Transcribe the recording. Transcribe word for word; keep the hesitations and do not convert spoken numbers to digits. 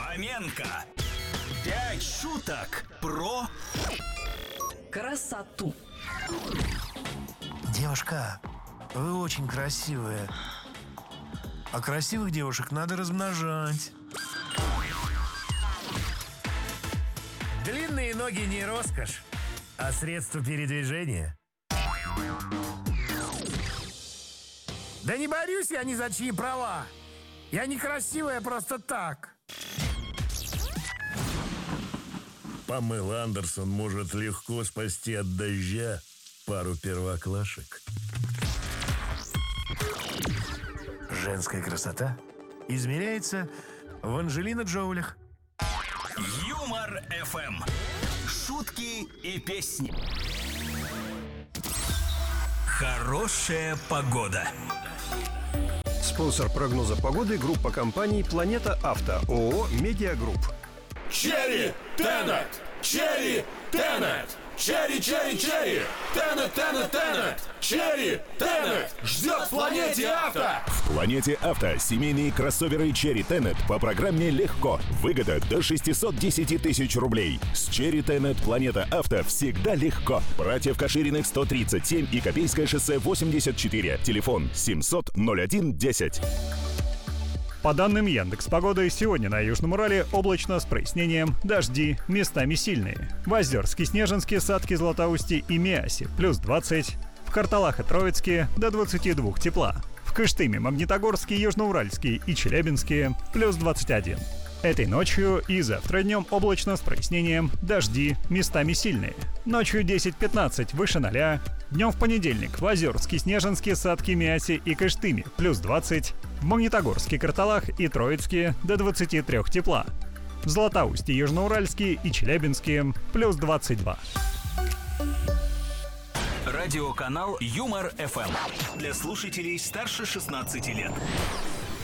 Фоменко. Пять шуток про красоту. Девушка, вы очень красивая. А красивых девушек надо размножать. Длинные ноги не роскошь, а средство передвижения. Да не борюсь я ни за чьи права. Я не красивая просто так. Памела Андерсон может легко спасти от дождя пару первоклашек. Женская красота измеряется в Анджелина Джолих. Юмор эф эм. Шутки и песни. Хорошая погода. Спонсор прогноза погоды — группа компаний «Планета Авто», ООО «Медиагрупп». Черри Тенет! Черри Тенет! Черри, черри, черри! Тенет, Тенет, Тенет! Черри Тенет! Ждет в Планете Авто! В Планете Авто семейные кроссоверы Черри Тенет по программе «Легко». Выгода до шестьсот десять тысяч рублей. С Черри Тенет Планета Авто всегда легко. Братьев Кашириных сто тридцать семь и Копейское шоссе восемьдесят четыре. Телефон семьсот ноль один десять. По данным Яндекс.Погоды, сегодня на Южном Урале облачно с прояснением, дожди, местами сильные. В Озерске, Снежинске, Садке, Златоусте и Миасе плюс двадцать. В Карталах и Троицке до двадцати двух тепла. В Кыштыме, Магнитогорске, Южноуральске и Челябинске плюс двадцать один. Этой ночью и завтра днем облачно с прояснением, дожди, местами сильные. Ночью десять-пятнадцать выше ноля. Днем в понедельник в Озерске, Снежинске, Садке, Миасе и Кыштыме плюс двадцать. В Магнитогорске, Карталах и Троицке до двадцати трёх тепла. В Златоусте, Южноуральске и Челябинске плюс двадцать два. Радиоканал Юмор эф эм. Для слушателей старше шестнадцати лет.